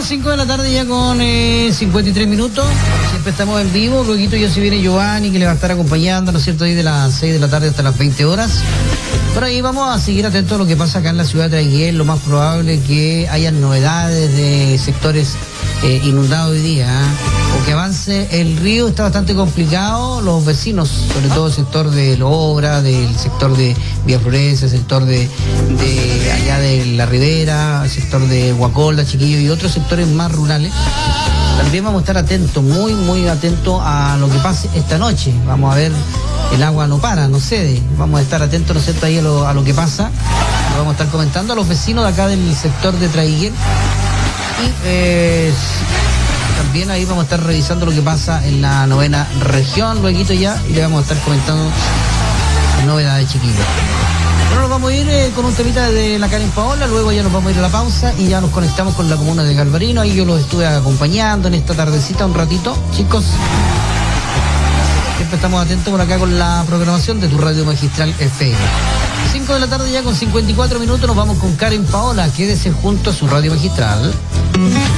5 de la tarde ya con 53 minutos. Siempre estamos en vivo. Luego ya se viene Giovanni, que le va a estar acompañando, ¿no es cierto? Ahí de las 6 de la tarde hasta las 20 horas. Por ahí vamos a seguir atentos a lo que pasa acá en la ciudad de Traiguén. Lo más probable que hayan novedades de sectores inundados hoy día, o que avance el río. Está bastante complicado. Los vecinos, sobre todo el sector de Obra, del sector de Vía Florencia, el sector de allá de la Ribera, el sector de Huacolda, Chiquillo y otros sectores más rurales. También vamos a estar atentos, muy, muy atentos a lo que pase esta noche. Vamos a ver, el agua no para, no cede. Vamos a estar atentos, ¿no es cierto?, ahí a lo que pasa. Lo vamos a estar comentando a los vecinos de acá del sector de Traiguén. Y también ahí vamos a estar revisando lo que pasa en la 9ª región, luego ya, y le vamos a estar comentando novedades, chiquillos. Bueno, nos vamos a ir con un temita de la Karen Paola, luego ya nos vamos a ir a la pausa y ya nos conectamos con la comuna de Galvarino. Ahí yo los estuve acompañando en esta tardecita un ratito, chicos. Siempre estamos atentos por acá con la programación de tu radio magistral FM. 5 de la tarde ya con 54 minutos, nos vamos con Karen Paola. Quédese junto a su radio magistral.